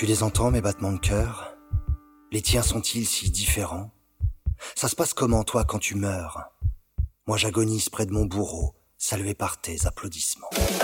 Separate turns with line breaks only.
Tu les entends, mes battements de cœur? Les tiens sont-ils si différents? Ça se passe comment, toi, quand tu meurs? Moi, j'agonise près de mon bourreau, salué par tes applaudissements.